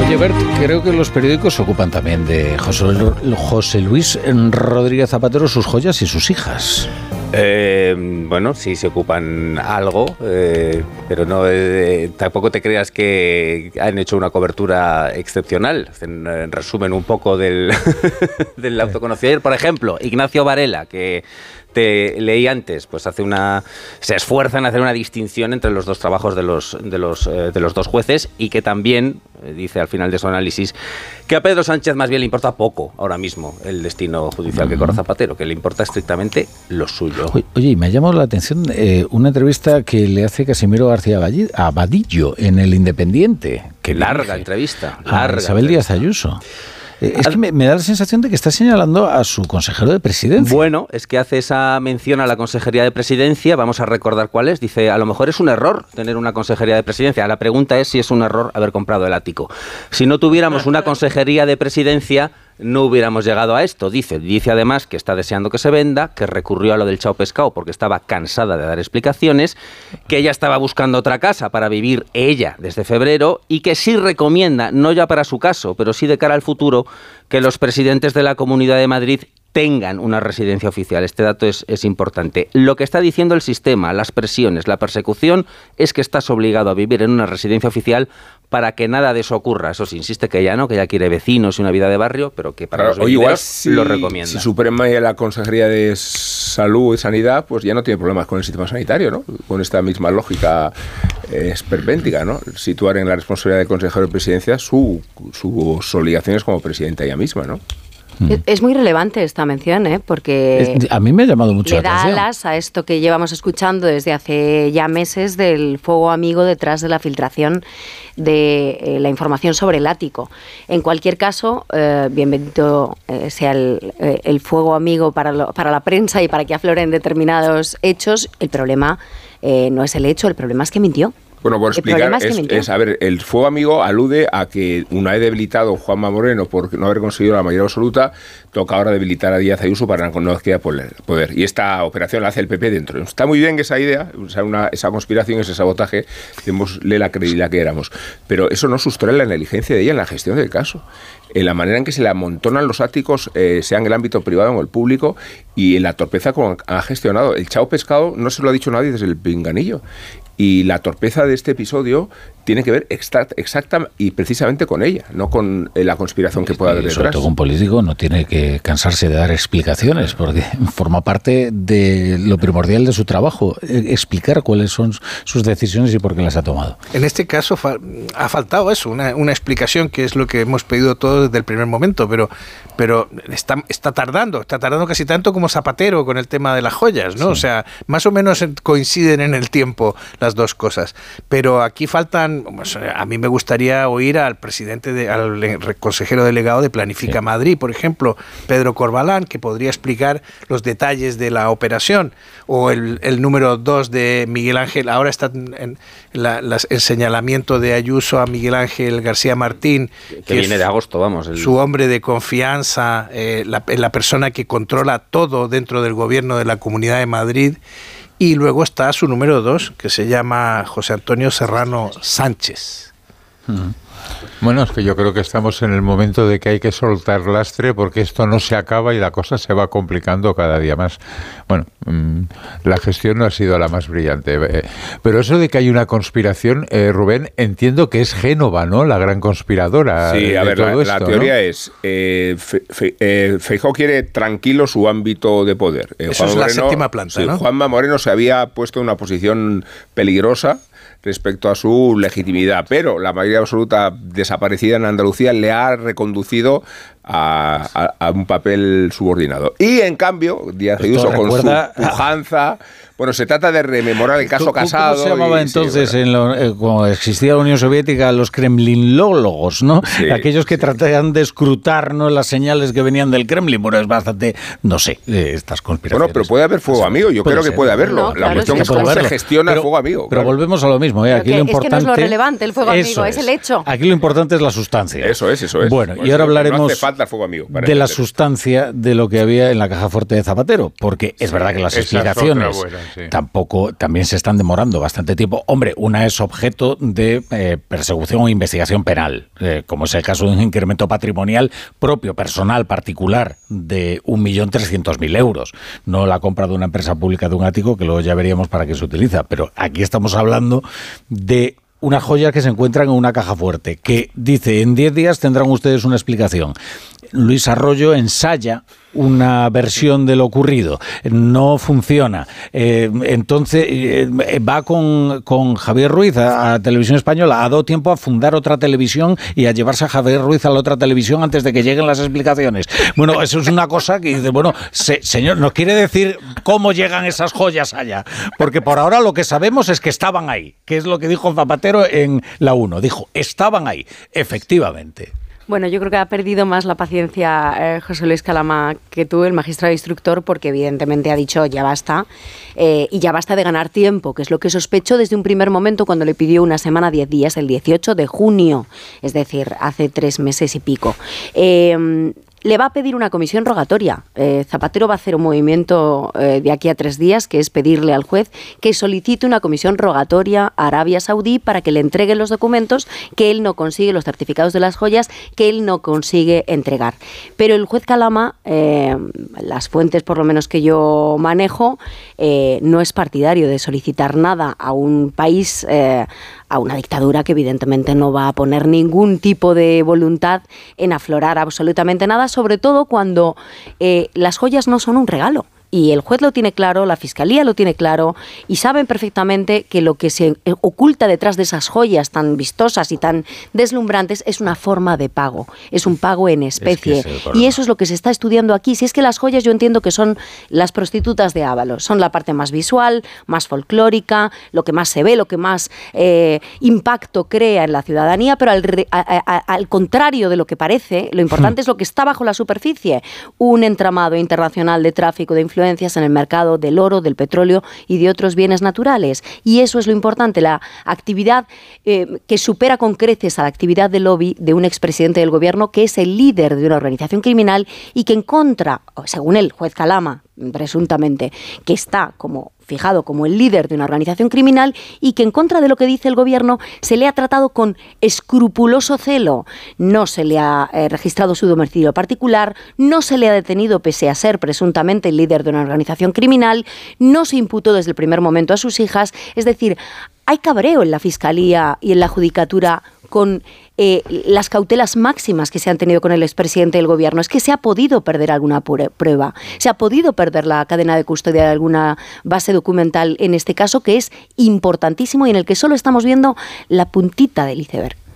Oye, Bert, creo que los periódicos se ocupan también de José Luis Rodríguez Zapatero, sus joyas y sus hijas. Bueno, sí se ocupan algo, pero no tampoco te creas que han hecho una cobertura excepcional. Resumen un poco del autoconocido. Ayer, por ejemplo, Ignacio Varela, que te leí antes, pues se esfuerza en hacer una distinción entre los dos trabajos de los dos jueces, y que también dice al final de su análisis que a Pedro Sánchez más bien le importa poco ahora mismo el destino judicial que corre Zapatero, que le importa estrictamente lo suyo. Oye, y me ha llamado la atención una entrevista que le hace Casimiro García Abadillo en El Independiente. Qué larga entrevista. Isabel Díaz Ayuso. Es que me da la sensación de que está señalando a su consejero de presidencia. Bueno, es que hace esa mención a la consejería de presidencia. Vamos a recordar cuál es. Dice, a lo mejor es un error tener una consejería de presidencia. La pregunta es si es un error haber comprado el ático. Si no tuviéramos una consejería de presidencia, no hubiéramos llegado a esto. Dice además que está deseando que se venda, que recurrió a lo del Chao Pescado porque estaba cansada de dar explicaciones, que ella estaba buscando otra casa para vivir ella desde febrero, y que sí recomienda, no ya para su caso, pero sí de cara al futuro, que los presidentes de la Comunidad de Madrid tengan una residencia oficial. Este dato es importante. Lo que está diciendo el sistema, las presiones, la persecución, es que estás obligado a vivir en una residencia oficial para que nada de eso ocurra. Eso sí, insiste que ella no, que ella quiere vecinos y una vida de barrio, pero que para los vecinos lo recomienda. Si Suprema y la Consejería de Salud y Sanidad, pues ya no tiene problemas con el sistema sanitario, ¿no? Con esta misma lógica esperpéntica, ¿no? Situar en la responsabilidad del consejero de presidencia sus obligaciones como presidenta ella misma, ¿no? Es muy relevante esta mención, porque a mí me ha llamado mucho la atención. Le da alas a esto que llevamos escuchando desde hace ya meses del fuego amigo detrás de la filtración de la información sobre el ático. En cualquier caso, bienvenido sea el fuego amigo para la prensa y para que afloren determinados hechos. El problema no es el hecho, el problema es que mintió. Bueno, por explicar, a ver, el fuego amigo alude a que una vez debilitado Juanma Moreno por no haber conseguido la mayoría absoluta, toca ahora debilitar a Díaz Ayuso para que no adquiera poder. Y esta operación la hace el PP dentro. Está muy bien esa idea, esa conspiración, ese sabotaje, démosle la credibilidad que éramos. Pero eso no sustrae la negligencia de ella en la gestión del caso. En la manera en que se le amontonan los áticos, sea en el ámbito privado o en el público, y en la torpeza como ha gestionado. El Chao Pescado no se lo ha dicho nadie desde el pinganillo. Y la torpeza de este episodio tiene que ver exacta y precisamente con ella, no con la conspiración que pueda haber detrás. Sobre todo un político no tiene que cansarse de dar explicaciones, porque forma parte de lo primordial de su trabajo, explicar cuáles son sus decisiones y por qué las ha tomado. En este caso ha faltado eso, una explicación, que es lo que hemos pedido todos desde el primer momento, pero está tardando casi tanto como Zapatero con el tema de las joyas, ¿no? Sí. O sea, más o menos coinciden en el tiempo las dos cosas, pero aquí faltan, pues, a mí me gustaría oír al presidente, al consejero delegado de Planifica Madrid, por ejemplo, Pedro Corbalán, que podría explicar los detalles de la operación, o el número 2 de Miguel Ángel. Ahora está en el señalamiento de Ayuso a Miguel Ángel García Martín, que viene de agosto, vamos. Su hombre de confianza, la persona que controla todo dentro del gobierno de la Comunidad de Madrid. Y luego está su número 2, que se llama José Antonio Serrano Sánchez. Bueno, es que yo creo que estamos en el momento de que hay que soltar lastre, porque esto no se acaba y la cosa se va complicando cada día más. Bueno, la gestión no ha sido la más brillante. Pero eso de que hay una conspiración, Rubén, entiendo que es Génova, ¿no? La gran conspiradora. Sí, a ver, todo la esto, teoría, ¿no? es, Feijóo quiere tranquilo su ámbito de poder. Eso es la séptima planta, ¿no? Juanma Moreno se había puesto en una posición peligrosa respecto a su legitimidad, pero la mayoría absoluta desaparecida en Andalucía le ha reconducido a un papel subordinado. Y en cambio, Díaz Ayuso con su pujanza... Bueno, se trata de rememorar el caso Casado. ¿Cómo se llamaba entonces, cuando existía la Unión Soviética, los kremlinólogos, ¿no? Sí, aquellos que trataban de escrutar, ¿no?, las señales que venían del Kremlin. Bueno, es bastante, no sé, estas conspiraciones. Bueno, pero puede haber fuego amigo, yo creo que puede haberlo. La cuestión es cómo se gestiona el fuego amigo. Pero volvemos a lo mismo, Aquí lo importante, es que no es lo relevante el fuego amigo, es el hecho. Aquí lo importante es la sustancia. Eso es. Bueno, y ahora hablaremos no hace falta el fuego amigo de la sustancia de lo que había en la caja fuerte de Zapatero, porque es verdad que las explicaciones tampoco, también se están demorando bastante tiempo. Hombre, una es objeto de persecución o investigación penal, como es el caso de un incremento patrimonial propio, personal, particular, de 1.300.000 euros. No la compra de una empresa pública de un ático, que luego ya veríamos para qué se utiliza. Pero aquí estamos hablando de unas joyas que se encuentran en una caja fuerte, que dice, en 10 días tendrán ustedes una explicación. Luis Arroyo ensaya una versión de lo ocurrido, no funciona. Entonces va con Javier Ruiz a Televisión Española, ha dado tiempo a fundar otra televisión y a llevarse a Javier Ruiz a la otra televisión antes de que lleguen las explicaciones. Bueno, eso es una cosa que dice, bueno, señor, nos quiere decir cómo llegan esas joyas allá, porque por ahora lo que sabemos es que estaban ahí, que es lo que dijo Zapatero en la 1, dijo, estaban ahí, efectivamente. Bueno, yo creo que ha perdido más la paciencia José Luis Calama que tú, el magistrado instructor, porque evidentemente ha dicho ya basta, y ya basta de ganar tiempo, que es lo que sospechó desde un primer momento cuando le pidió una semana, 10 días, el 18 de junio, es decir, hace 3 meses y pico. Le va a pedir una comisión rogatoria. Zapatero va a hacer un movimiento de aquí a 3 días, que es pedirle al juez que solicite una comisión rogatoria a Arabia Saudí para que le entregue los documentos que él no consigue, los certificados de las joyas que él no consigue entregar. Pero el juez Calama, las fuentes por lo menos que yo manejo, no es partidario de solicitar nada a un país, a una dictadura que evidentemente no va a poner ningún tipo de voluntad en aflorar absolutamente nada, sobre todo cuando las joyas no son un regalo. Y el juez lo tiene claro, la Fiscalía lo tiene claro, y saben perfectamente que lo que se oculta detrás de esas joyas tan vistosas y tan deslumbrantes es una forma de pago, es un pago en especie. Y eso es lo que se está estudiando aquí. Si es que las joyas yo entiendo que son las prostitutas de Ábalos, son la parte más visual, más folclórica, lo que más se ve, lo que más impacto crea en la ciudadanía, pero al contrario de lo que parece, lo importante es lo que está bajo la superficie, un entramado internacional de tráfico de influencias en el mercado del oro, del petróleo y de otros bienes naturales. Y eso es lo importante, la actividad que supera con creces a la actividad de lobby de un expresidente del gobierno que es el líder de una organización criminal y que en contra, según el juez Calama, presuntamente, que está como fijado como el líder de una organización criminal y que en contra de lo que dice el gobierno se le ha tratado con escrupuloso celo. No se le ha registrado su domicilio particular, no se le ha detenido pese a ser presuntamente el líder de una organización criminal, no se imputó desde el primer momento a sus hijas. Es decir, hay cabreo en la Fiscalía y en la Judicatura con las cautelas máximas que se han tenido con el expresidente del gobierno. Es que se ha podido perder alguna prueba, se ha podido perder la cadena de custodia de alguna base documental en este caso, que es importantísimo y en el que solo estamos viendo la puntita del iceberg.